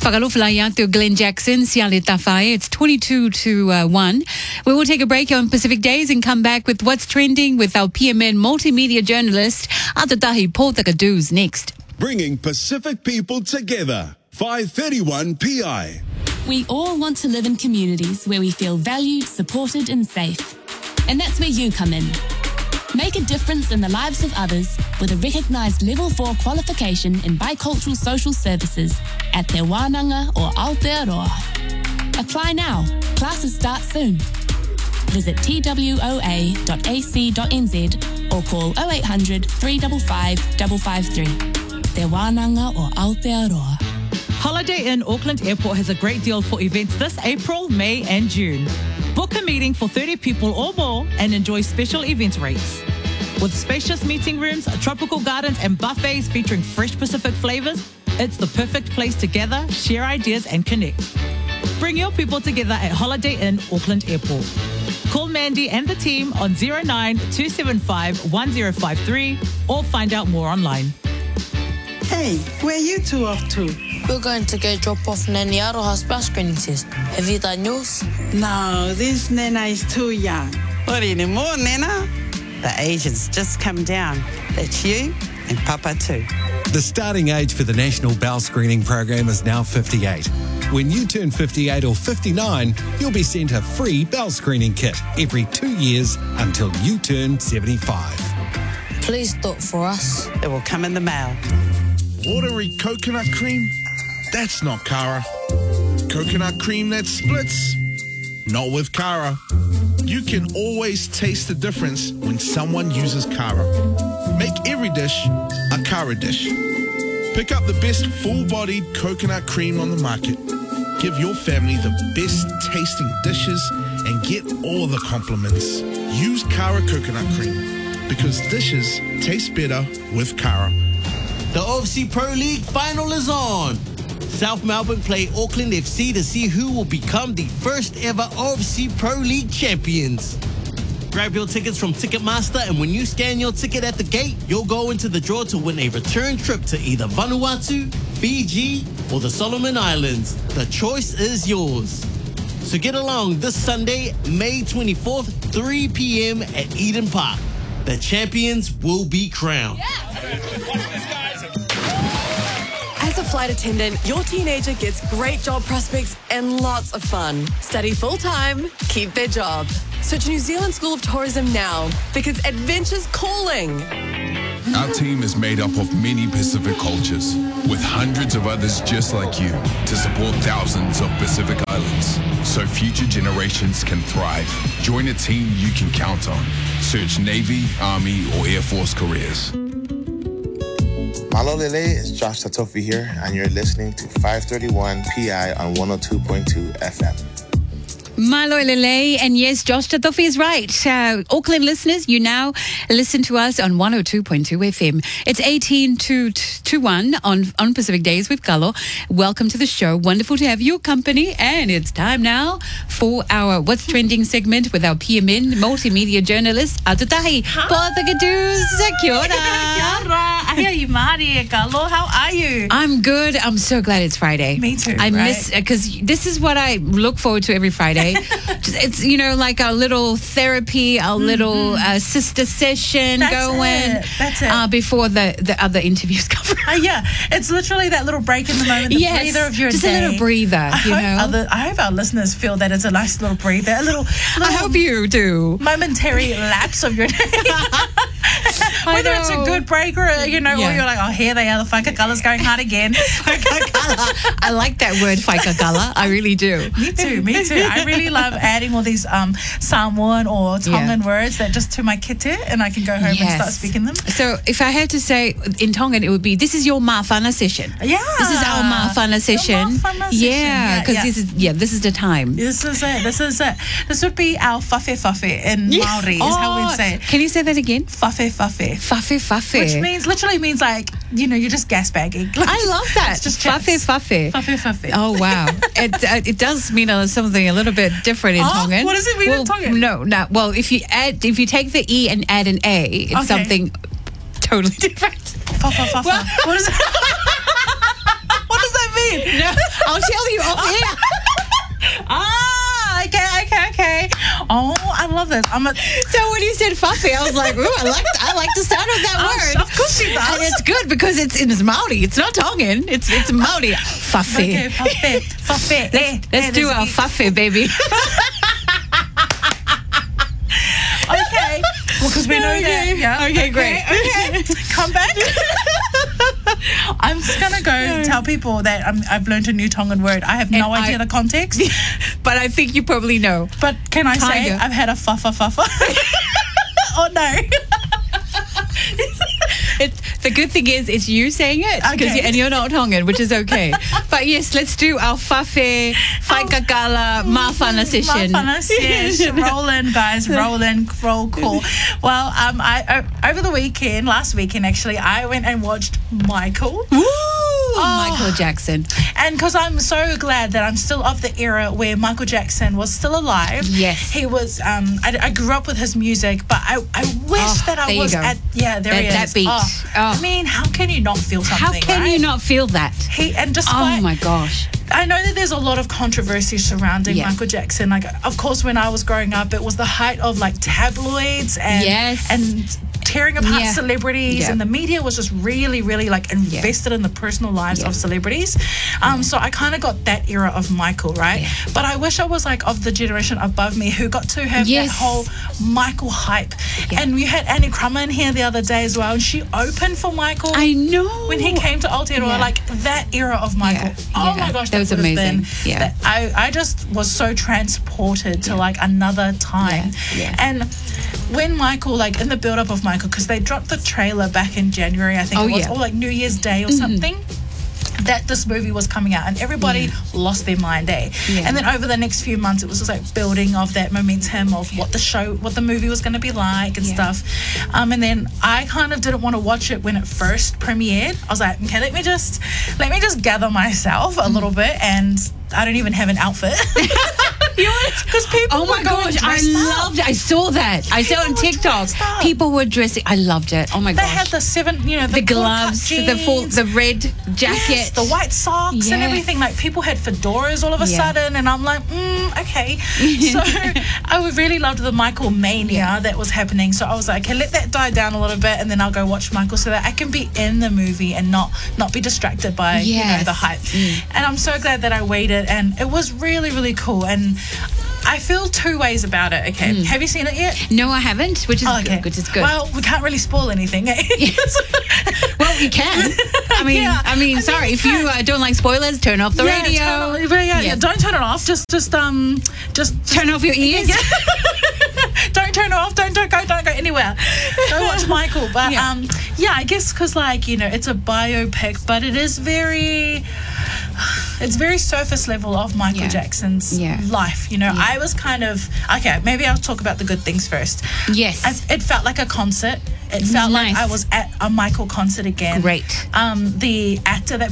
Whakalofala to Glenn Jackson, Siale Tafai. It's 22 to 1. We will take a break on Pacific Days and come back with what's trending with our PMN multimedia journalist, Atatahi Potakadu's next. Bringing Pacific people together. 531 PI. We all want to live in communities where we feel valued, supported and safe. And that's where you come in. Make a difference in the lives of others with a recognised Level 4 qualification in bicultural social services at Te Wānanga or Aotearoa. Apply now. Classes start soon. Visit twoa.ac.nz or call 0800 355 553. Te Wānanga or Aotearoa. Holiday Inn Auckland Airport has a great deal for events this April, May and June. Book a meeting for 30 people or more and enjoy special event rates. With spacious meeting rooms, tropical gardens and buffets featuring fresh Pacific flavours, it's the perfect place to gather, share ideas and connect. Bring your people together at Holiday Inn Auckland Airport. Call Mandy and the team on 09 275 1053 or find out more online. Hey, where you two off to? We're going to go drop off Nanny Aroha's bell screening test. Have you done yours? No, this Nana is too young. What anymore, Nana? The age has just come down. That's you and Papa too. The starting age for the National Bowel Screening Program is now 58. When you turn 58 or 59, you'll be sent a free bowel screening kit every 2 years until you turn 75. Please do it for us. It will come in the mail. Watery coconut cream? That's not Cara. Coconut cream that splits? Not with Cara. You can always taste the difference when someone uses Cara. Make every dish a Cara dish. Pick up the best full-bodied coconut cream on the market. Give your family the best tasting dishes and get all the compliments. Use Cara coconut cream because dishes taste better with Cara. The OFC Pro League final is on. South Melbourne play Auckland FC to see who will become the first ever OFC Pro League champions. Grab your tickets from Ticketmaster, and when you scan your ticket at the gate, you'll go into the draw to win a return trip to either Vanuatu, Fiji, or the Solomon Islands. The choice is yours. So get along this Sunday, May 24th, 3 p.m. at Eden Park. The champions will be crowned. As a flight attendant, your teenager gets great job prospects and lots of fun. Study full-time, keep their job. Search New Zealand School of Tourism now because adventure's calling. Our team is made up of many Pacific cultures, with hundreds of others just like you to support thousands of Pacific Islands, so future generations can thrive. Join a team you can count on. Search Navy, Army, or Air Force careers. Malo Lele, it's Josh Tatofi here, and you're listening to 531 PI on 102.2 FM. Malo Lele, and yes, Josh Tatofi is right. Auckland listeners, you now listen to us on 102.2 FM. It's 18 to 1 on Pacific Days with Galo. Welcome to the show. Wonderful to have your company, and it's time now for our What's Trending segment with our PMN multimedia journalist, Atatahi Potakadu's. Kia ora. Kia ora. Ahia i Māori, Galo. How are you? I'm good. I'm so glad it's Friday. Me too. I miss, because this is what I look forward to every Friday. It's, like our little therapy, our little sister session That's it. before the other interviews come. Yeah, it's literally that little break in the moment, the breather of your just day. A little breather, I hope our listeners feel that it's a nice little breather, a little I hope you do. Momentary lapse of your day. Whether it's a good break or, or you're like, oh, here they are, the whaikakallas going hard again. I like that word, whaikakala. I really do. Me too. I really love adding all these Samoan or Tongan words that just to my kete, and I can go home and start speaking them. So if I had to say in Tongan, it would be, this is your mawhana session. Yeah. This is our mawhana session. Yeah, because this is the time. This is it. This would be our whawhi in Māori, is how we'd say it. Can you say that again? Whawhi. Whawhi. Which literally means like, you're just gas bagging. Like, I love that. It's just Whawhi. Oh, wow. It does mean something a little bit different in Tongan. What does it mean in Tongan? No. Well, if you take the E and add an A, it's something totally different. What is it? What does that mean? No, I'll love this. So when you said fuffy, I was like, ooh, I like the sound of that word. Of course she does. And it's good because it's Māori. It's not Tongan. It's Māori. Fuffy. Okay, fuffy. Let's do our fuffy, baby. Okay. Well, because we know that. Yeah. Okay, great. Okay. Come back. I'm just going to go tell people that I've learned a new Tongan word. I have no idea the context. But I think you probably know. But can I say I've had a fuffa? Oh, no. The good thing is it's you saying it and you're not Tongan, which is okay. But yes, let's do our whawhi whaikakala mawhana session. Rolling, guys, roll call. Well, I over the weekend, last weekend actually, I went and watched Michael. Michael Jackson. And because I'm so glad that I'm still of the era where Michael Jackson was still alive. Yes. He was, I grew up with his music, but I wish that I was at, there he is. That beat. I mean, how can you not feel something, How can you not feel that? Oh my gosh. I know that there's a lot of controversy surrounding Michael Jackson. Like, of course, when I was growing up, it was the height of like tabloids and tearing apart celebrities, and the media was just really, really like invested in the personal lives of celebrities. So I kind of got that era of Michael, right? But I wish I was like of the generation above me who got to have that whole Michael hype. And we had Annie Crummer in here the other day as well, and she opened for Michael. I know. When he came to Aotearoa, like that era of Michael. Oh my gosh, that was amazing. I just was so transported to like another time. And when Michael, like in the build-up of Michael, because they dropped the trailer back in January, I think it was, or like New Year's Day or something, that this movie was coming out, and everybody lost their mind, And then over the next few months, it was just like building of that momentum of what the movie was going to be like and stuff. And then I kind of didn't want to watch it when it first premiered. I was like, okay, let me just gather myself a little bit, and I don't even have an outfit. Because people oh my gosh, I loved it. I saw that. I saw it on TikTok. People were dressing. I loved it. Oh my gosh. They had the gloves, the red jacket, the white socks and everything. Like people had fedoras all of a sudden, and I'm like, okay. So I really loved the Michael mania that was happening. So I was like, okay, let that die down a little bit, and then I'll go watch Michael so that I can be in the movie and not be distracted by the hype. And I'm so glad that I waited, and it was really, really cool. And I feel two ways about it. Okay, have you seen it yet? No, I haven't, which is good. Which is good. Well, we can't really spoil anything. Well, you can. I mean, sorry if you don't like spoilers, turn off the radio. Don't turn it off. Just turn off your ears. Don't turn it off. Don't go anywhere. Go watch Michael. But I guess because it's a biopic, but it is very. It's very surface level of Michael Jackson's life. I was kind of maybe I'll talk about the good things first. Yes. It felt like a concert. It felt like I was at a Michael concert again. Great. The actor that